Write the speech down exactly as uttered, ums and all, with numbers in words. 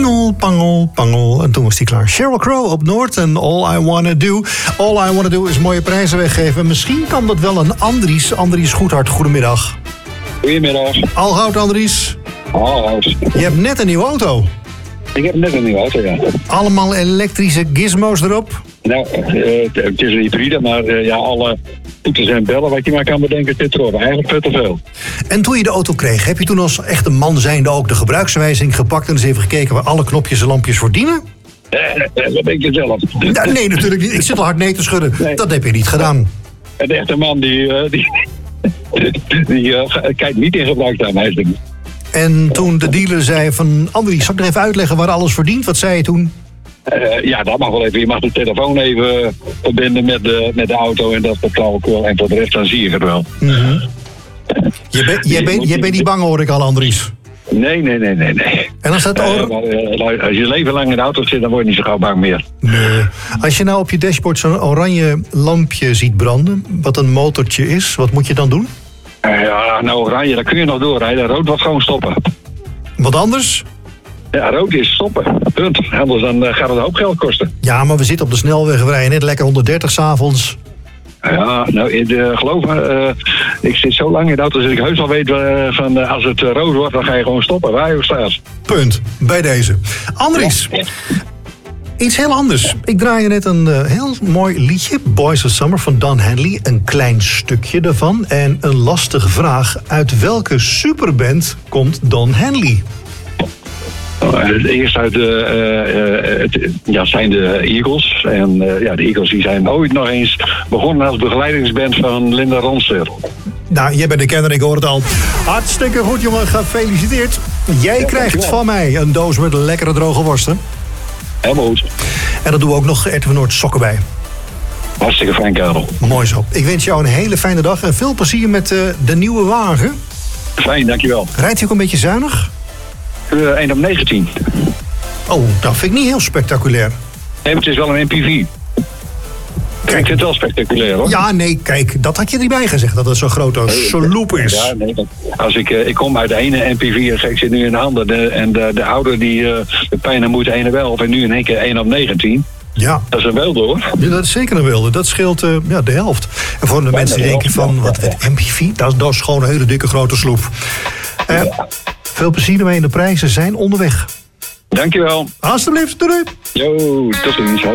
Pingel, pangel, pangel. En toen was die klaar. Sheryl Crow op Noord en All I Wanna Do. All I Wanna Do is mooie prijzen weggeven. Misschien kan dat wel een Andries. Andries Goedhart, goedemiddag. Goedemiddag. Al goud, Andries. Al goud. Je hebt net een nieuwe auto. Ik heb net een nieuwe auto, ja. Allemaal elektrische gizmos erop. Nou, uh, het is een hybride, maar uh, ja, alle toeters en bellen wat je maar kan bedenken zit erop. Eigenlijk veel te veel. En toen je de auto kreeg, heb je toen als echte man zijnde ook de gebruiksaanwijzing gepakt en eens even gekeken waar alle knopjes en lampjes voor dienen? Uh, dat denk je zelf. Ja, nee, natuurlijk niet. Ik zit al hard nee te schudden. Nee. Dat heb je niet gedaan. Een echte man die, uh, die, die uh, kijkt niet in gebruiksaanwijzing. En toen de dealer zei van, Andries, zal ik nog even uitleggen waar alles voor dient? Wat zei je toen? Uh, ja, dat mag wel even. Je mag de telefoon even verbinden met de, met de auto en dat vertrouw ik wel. En voor de rest dan zie je het wel. Mm-hmm. Je bent je ben, je ben niet bang, hoor ik al, Andries. Nee, nee, nee, nee, nee. En als, dat or... uh, maar, uh, als je leven lang in de auto zit, dan word je niet zo gauw bang meer. Nee. Als je nou op je dashboard zo'n oranje lampje ziet branden, wat een motortje is, wat moet je dan doen? Uh, ja, nou oranje, dan kun je nog doorrijden. Rood wordt gewoon stoppen. Wat anders? Ja, rood is stoppen. Punt. Anders dan uh, gaat het een hoop geld kosten. Ja, maar we zitten op de snelweg, we rijden net lekker honderddertig 's avonds. Ja, nou, in de, geloof me, uh, ik zit zo lang in de auto dat ik heus al weet uh, van uh, als het uh, rood wordt, dan ga je gewoon stoppen, waar je ook staat. Punt. Bij deze. Andries, ja. Iets heel anders. Ik draai je net een uh, heel mooi liedje, Boys of Summer van Don Henley. Een klein stukje daarvan. En een lastige vraag. Uit welke superband komt Don Henley? Uh, eerst uit de, uh, uh, het, ja, zijn de Eagles. En uh, ja, de Eagles die zijn ooit nog eens begonnen als begeleidingsband van Linda Ronstadt. Nou, jij bent de kenner, ik hoor het al. Hartstikke goed, jongen. Gefeliciteerd. Jij ja, krijgt van mij een doos met lekkere droge worsten. Helemaal goed. En dan doen we ook nog R T V Noord sokken bij. Hartstikke fijn, Karel. Mooi zo. Ik wens jou een hele fijne dag en veel plezier met uh, de nieuwe wagen. Fijn, dankjewel. Rijdt hij ook een beetje zuinig? Uh, één op negentien. Oh, dat vind ik niet heel spectaculair. Nee, maar het is wel een M P V. Kijk, ik vind het wel spectaculair, hoor. Ja, nee, kijk, dat had je er niet bij gezegd, dat het zo'n grote sloep is. Ja, nee, als ik, uh, ik kom uit de ene M P V, ik zit nu in de handen, de, en de, de ouder die uh, de pijn moet ene wel, en nu in één keer één op negentien. Ja. Dat is een wilde, hoor. Ja, dat is zeker een wilde. Dat scheelt uh, ja, de helft. En voor de ja, mensen die de denken van, wat het M P V, dat, dat is gewoon een hele dikke grote sloep. Uh, ja. Veel plezier ermee, de prijzen zijn onderweg. Dankjewel. Alsjeblieft, doei. Jo, tot ziens.